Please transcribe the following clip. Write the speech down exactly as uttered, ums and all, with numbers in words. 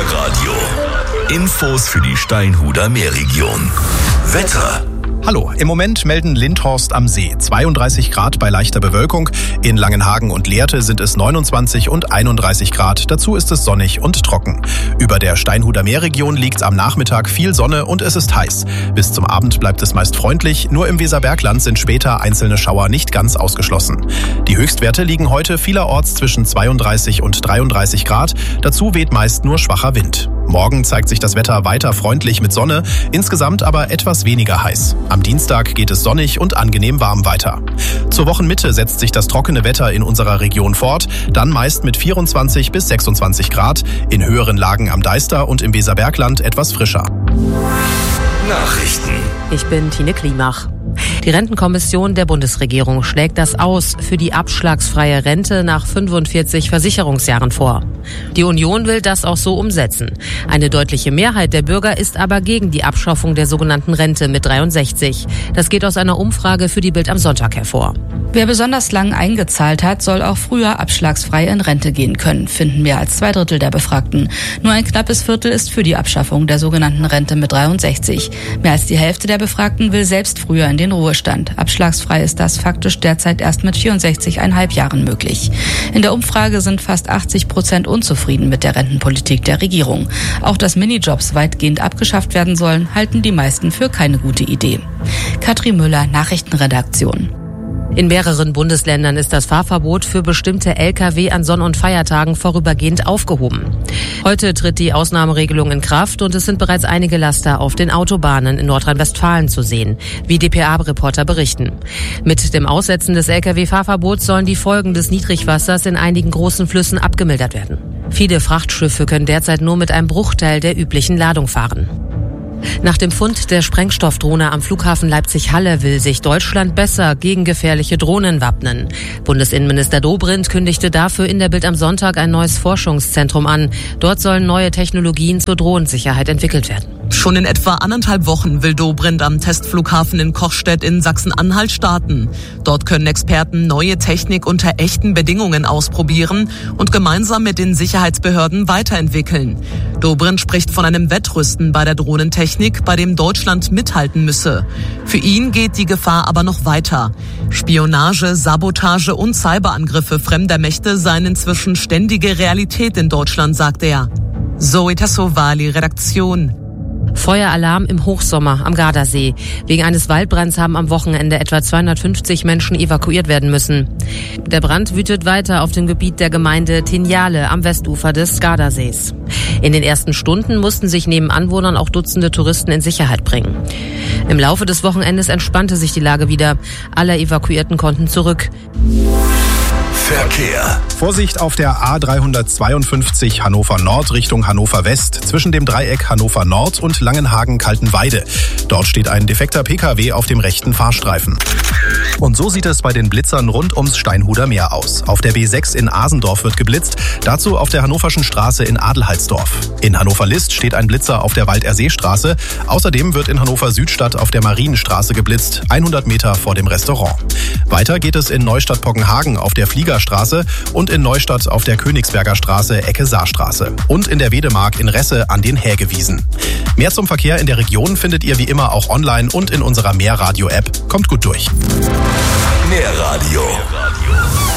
Meerradio. Infos für die Steinhuder Meerregion. Wetter. Hallo, im Moment melden Lindhorst am See zweiunddreißig Grad bei leichter Bewölkung. In Langenhagen und Lehrte sind es neunundzwanzig und einunddreißig Grad. Dazu ist es sonnig und trocken. Über der Steinhuder Meerregion liegt am Nachmittag viel Sonne und es ist heiß. Bis zum Abend bleibt es meist freundlich. Nur im Weserbergland sind später einzelne Schauer nicht ganz ausgeschlossen. Die Höchstwerte liegen heute vielerorts zwischen zweiunddreißig und dreiunddreißig Grad. Dazu weht meist nur schwacher Wind. Morgen zeigt sich das Wetter weiter freundlich mit Sonne, insgesamt aber etwas weniger heiß. Am Dienstag geht es sonnig und angenehm warm weiter. Zur Wochenmitte setzt sich das trockene Wetter in unserer Region fort, dann meist mit vierundzwanzig bis sechsundzwanzig Grad, in höheren Lagen am Deister und im Weserbergland etwas frischer. Nachrichten. Ich bin Tine Klimach. Die Rentenkommission der Bundesregierung schlägt das Aus für die abschlagsfreie Rente nach fünfundvierzig Versicherungsjahren vor. Die Union will das auch so umsetzen. Eine deutliche Mehrheit der Bürger ist aber gegen die Abschaffung der sogenannten Rente mit dreiundsechzig. Das geht aus einer Umfrage für die Bild am Sonntag hervor. Wer besonders lang eingezahlt hat, soll auch früher abschlagsfrei in Rente gehen können, finden mehr als zwei Drittel der Befragten. Nur ein knappes Viertel ist für die Abschaffung der sogenannten Rente mit dreiundsechzig. Mehr als die Hälfte der Befragten will selbst früher in den Ruhestand. Abschlagsfrei ist das faktisch derzeit erst mit vierundsechzig Komma fünf Jahren möglich. In der Umfrage sind fast achtzig Prozent unzufrieden mit der Rentenpolitik der Regierung. Auch dass Minijobs weitgehend abgeschafft werden sollen, halten die meisten für keine gute Idee. Katrin Müller, Nachrichtenredaktion. In mehreren Bundesländern ist das Fahrverbot für bestimmte L K W an Sonn- und Feiertagen vorübergehend aufgehoben. Heute tritt die Ausnahmeregelung in Kraft und es sind bereits einige Laster auf den Autobahnen in Nordrhein-Westfalen zu sehen, wie D P A-Reporter berichten. Mit dem Aussetzen des L K W-Fahrverbots sollen die Folgen des Niedrigwassers in einigen großen Flüssen abgemildert werden. Viele Frachtschiffe können derzeit nur mit einem Bruchteil der üblichen Ladung fahren. Nach dem Fund der Sprengstoffdrohne am Flughafen Leipzig-Halle will sich Deutschland besser gegen gefährliche Drohnen wappnen. Bundesinnenminister Dobrindt kündigte dafür in der Bild am Sonntag ein neues Forschungszentrum an. Dort sollen neue Technologien zur Drohnensicherheit entwickelt werden. Schon in etwa anderthalb Wochen will Dobrindt am Testflughafen in Kochstedt in Sachsen-Anhalt starten. Dort können Experten neue Technik unter echten Bedingungen ausprobieren und gemeinsam mit den Sicherheitsbehörden weiterentwickeln. Dobrindt spricht von einem Wettrüsten bei der Drohnentechnik, bei dem Deutschland mithalten müsse. Für ihn geht die Gefahr aber noch weiter. Spionage, Sabotage und Cyberangriffe fremder Mächte seien inzwischen ständige Realität in Deutschland, sagt er. Zoe Tassovali, Redaktion. Feueralarm im Hochsommer am Gardasee. Wegen eines Waldbrands haben am Wochenende etwa zweihundertfünfzig Menschen evakuiert werden müssen. Der Brand wütet weiter auf dem Gebiet der Gemeinde Tinjale am Westufer des Gardasees. In den ersten Stunden mussten sich neben Anwohnern auch Dutzende Touristen in Sicherheit bringen. Im Laufe des Wochenendes entspannte sich die Lage wieder. Alle Evakuierten konnten zurück. Verkehr. Vorsicht auf der A dreihundertzweiundfünfzig Hannover Nord Richtung Hannover West zwischen dem Dreieck Hannover Nord und Langenhagen-Kaltenweide. Dort steht ein defekter P K W auf dem rechten Fahrstreifen. Und so sieht es bei den Blitzern rund ums Steinhuder Meer aus. Auf der B sechs in Asendorf wird geblitzt, dazu auf der Hannoverschen Straße in Adelheidsdorf. In Hannover-List steht ein Blitzer auf der Walderseestraße. Außerdem wird in Hannover-Südstadt auf der Marienstraße geblitzt, hundert Meter vor dem Restaurant. Weiter geht es in Neustadt-Poggenhagen auf der Fliegerstraße und in Neustadt auf der Königsberger Straße, Ecke Saarstraße. Und in der Wedemark in Resse an den Hägewiesen. Mehr zum Verkehr in der Region findet ihr wie immer auch online und in unserer Meerradio-App. Kommt gut durch. Meerradio.